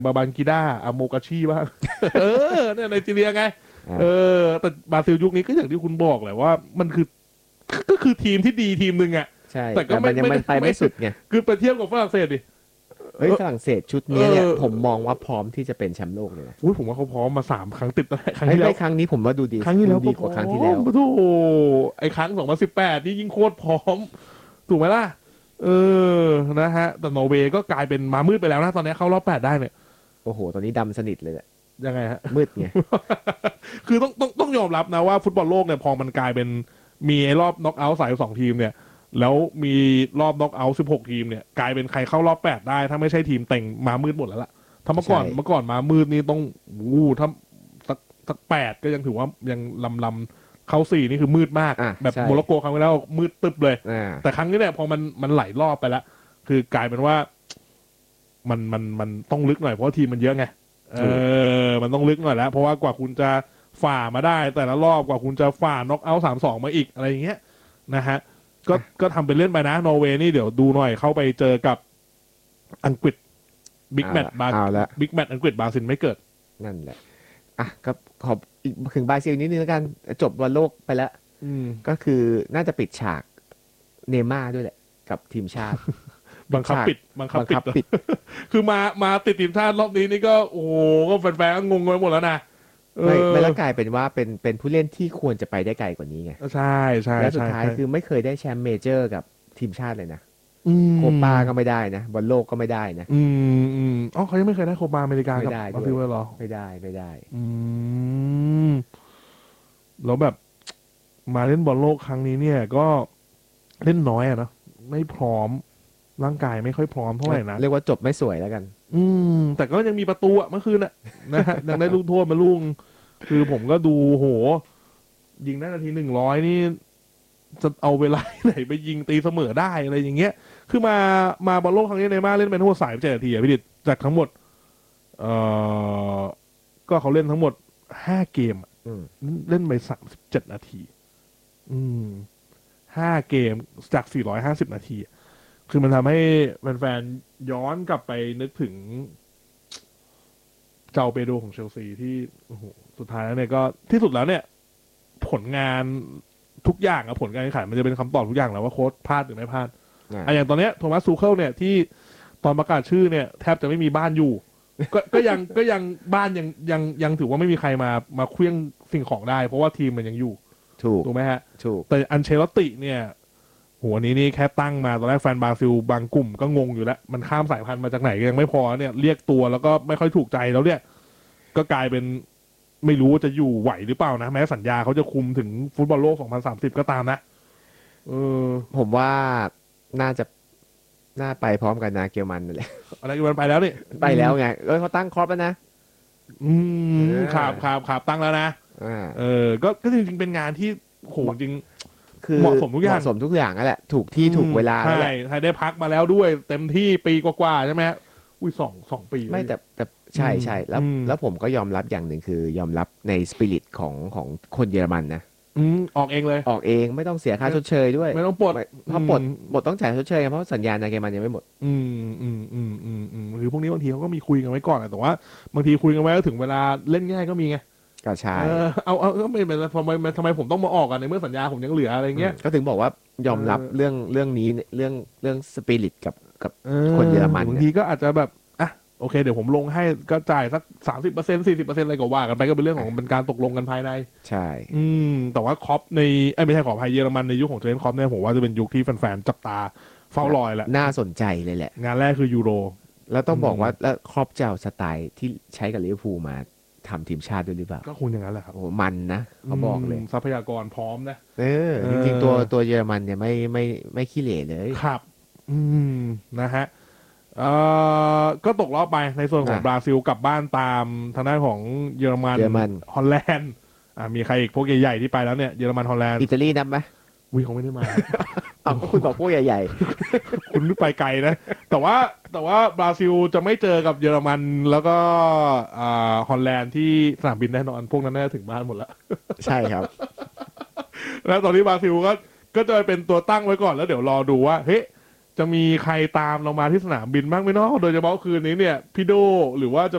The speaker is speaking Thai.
บาบังกีดาอาโมกาชิบ้างเนี่ยไนจีเรียไงแต่บราซิลยุคนี้ก็อย่างที่คุณบอกแหละว่ามันคือก็คือทีมที่ดีทีมหนึ่งอ่ะใช่แต่ก็มันยังไปไม่สุดไงคือไปเทียบกับฝรั่งเศสดิเฮ้ยฝรั่งเศสชุดนี้เนี่ยผมมองว่าพร้อมที่จะเป็นแชมป์โลกเลยนะผมว่าเขาพร้อมมา3 ครั้งติดแล้วครั้งที่ที่แล้วครั้งนี้ผมว่าดูดีครั้งที่แล้วดีกว่าครั้งที่แล้วโอ้โหไอ้ครั้ง2018นี่ยิ่งโคตรพร้อมถูกไหมล่ะนะฮะแต่นอร์เวย์ก็กลายเป็นมามืดไปแล้วนะตอนนี้เข้ารอบ8ได้เนี่ยโอ้โหตอนนี้ดำสนิทเลยแหละยังไงฮะมืดไงคือต้องยอมรับนะว่าฟุตบอลโลกเนี่ยพอมันกลายเป็นมีรอบน็อกเอาท์2 ทีมเนี่ยแล้วมีรอบน็อกเอาท์16 ทีมเนี่ยกลายเป็นใครเข้ารอบ8ได้ถ้าไม่ใช่ทีมเต็งมามืดหมดแล้วล่ะถ้าเมื่อก่อนมามืดนี่ต้องถ้าสัก8ก็ยังถือว่ายังลำเข้า4นี่คือมืดมากแบบโมร็อกโกครั้งที่แล้วมืดตึ๊บเลยแต่ครั้งนี้เนี่ยพอมันไหลรอบไปแล้วคือกลายเป็นว่ามันต้องลึกหน่อยเพราะทีมมันเยอะไงมันต้องลึกหน่อยแล้วเพราะว่ากว่าคุณจะฝ่ามาได้แต่ละรอบกว่าคุณจะฝ่าน็อกเอาท์3-2มาอีกอะไรอย่างเงี้ยนะฮะก็ทำเป็นเล่นไปนะนอร์เวย์นี่เดี๋ยวดูหน่อยเข้าไปเจอกับอังกฤษบิ๊กแมตช์บิ๊กแมตช์อังกฤษบราซิลไม่เกิดนั่นแหละอ่ะก็ขอบอีกถึงบราซิลนิดนึงแล้วกันจบบอลโลกไปแล้วก็คือน่าจะปิดฉากเนม่าด้วยแหละกับทีมชาติบังคับปิดคือมาติดทีมชาติรอบนี้นี่ก็โอ้โหก็แฟนๆก็งงไปหมดแล้วนะไม่แล้วกลายเป็นว่าเป็นผู้เล่นที่ควรจะไปได้ไกลกว่านี้ไงใช่และสุดท้ายคือไม่เคยได้แชมป์เมเจอร์กับทีมชาติเลยนะโคปาก็ไม่ได้นะบอลโลกก็ไม่ได้นะเขายังไม่เคยได้โคปาอเมริกากับบราซิลเลยเหรอไม่ได้แล้วแบบมาเล่นบอลโลกครั้งนี้เนี่ยก็เล่นน้อยอะนะไม่พร้อมร่างกายไม่ค่อยพร้อมเท่าไหร่นะเรียกว่าจบไม่สวยแล้วกันแต่ก็ยังมีประตูอะเมื่อคืนอะนะฮะยังได้ลูกโทษมาลูกคือผมก็ดูโหยิงได้นาที100นี่จะเอาเวลาไหนไปยิงตีเสมอได้อะไรอย่างเงี้ยคือมาบอลโลกครั้งนี้เนย์ม่าร์เล่นเป็นทั้งหมด37 นาทีอะพี่ดิษจากทั้งหมดเอ่อก็เขาเล่นทั้งหมด5 เกมเล่นไป37 นาที5 เกมจาก450 นาทีคือมันทำให้แฟนๆย้อนกลับไปนึกถึงเจ้าเปโดของเชลซีที่โอ้โหสุดท้ายแล้วเนี่ยก็ที่สุดแล้วเนี่ยผลงานทุกอย่างผลการแข่งขันมันจะเป็นคำตอบทุกอย่างแล้วว่าโค้ชพลาดหรือไม่พลาดอย่างตอนเนี้ยโทมัสซูเคิลเนี่ยที่ตอนประกาศชื่อเนี่ยแทบจะไม่มีบ้านอยู่ก็ยังบ้านยังถือว่าไม่มีใครมาเคลื่องสิ่งของได้เพราะว่าทีมมันยังอยู่ถูกไหมฮะถูกแต่อันเชลติเนี่ยหัวนี้นี่แค่ตั้งมาตอนแรกแฟนบราซิลบางกลุ่มก็งงอยู่แล้วมันข้ามสายพันธุ์มาจากไหนยังไม่พอเนี่ยเรียกตัวแล้วก็ไม่ค่อยถูกใจแล้วเนี่ยก็กลายเป็นไม่รู้ว่าจะอยู่ไหวหรือเปล่านะแม้สัญญาเขาจะคุมถึงฟุตบอลโลก2030ก็ตามนะผมว่าน่าไปพร้อมกันนะเกลมันนั่นแหละอะไรกันไปแล้วนี่ไปแล้วไงเขาตั้งครอปแล้วนะครับตั้งแล้วนะก็จริงๆเป็นงานที่โหจริงคือเหมาะสมทุกอย่างนั่นแหละถูกที่ถูกเวลาใช่ได้พักมาแล้วด้วยเต็มที่ปีกว่าๆใช่ไหมอุ้ยสองปีไม่แต่ใช่แล้วผมก็ยอมรับอย่างหนึ่งคือยอมรับในสปิริตของคนเยอรมันนะออกเองเลยออกเองไม่ต้องเสียค่าชดเชยด้วยไม่ต้องปลดเพราะปลดต้องจ่ายชดเชยเพราะสัญญาในเกมมันยังไม่หมดคือพวกนี้บางทีเขาก็มีคุยกันไว้ก่อนแต่ว่าบางทีคุยกันไว้ถึงเวลาเล่นง่ายก็มีไงก็ใช่เอาก็ไม่เป็นทำไมผมต้องมาออกกันในเมื่อสัญญาผมยังเหลืออะไรเงี้ยก็ถึงบอกว่ายอมรับเรื่องนี้เรื่องสปิริตกับคนเยอรมันบางทีก็อาจจะแบบโอเคเดี๋ยวผมลงให้ก็จ่ายสัก30% 40%อะไรก็ว่ากันไปก็เป็นเรื่องของเป็นการตกลงกันภายในใช่แต่ว่าคอปในไม่ใช่ขอพายเยอรมันในยุคของเทรนคอปเนี่ยผมว่าจะเป็นยุคที่แฟนๆจับตาเฝ้ารอแหละน่าสนใจเลยแหละงานแรกคือยูโรแล้วต้องบอกว่าแล้วครอปจะเอาสไตล์ที่ใช้กับลิเวอร์พูลมาทำทีมชาติด้วยหรือเปล่าก็คงอย่างนั้นแหละครับโอ้มันนะเขาบอกเลยทรัพยากรพร้อมนะจริงๆตัวเยอรมันเนี่ยไม่ขี้เหร่เลยครับนะฮะก็ตกรอบไปในส่วนของบราซิลกลับบ้านตามทางด้านของเยอรมันฮอลแลนด์มีใครอีกพวกใหญ่ๆที่ไปแล้วเนี่ยเยอรมันฮอลแลนด์อิตาลีนับไหมเขาไม่ได้มาคุณบอกพวกใหญ่ๆคุณไปไกลนะแต่ว่าบราซิลจะไม่เจอกับเยอรมันแล้วก็ฮอลแลนด์ที่สนามบินแน่นอนพวกนั้นน่าจะถึงบ้านหมดแล้วใช่ครับแล้วตอนนี้บราซิลก็จะเป็นตัวตั้งไว้ก่อนแล้วเดี๋ยวรอดูว่าเฮ้ยจะมีใครตามเรามาที่สนามบินบ้างไหมเนาะโดยเฉพาะคืนนี้เนี่ยพี่โดหรือว่าจะ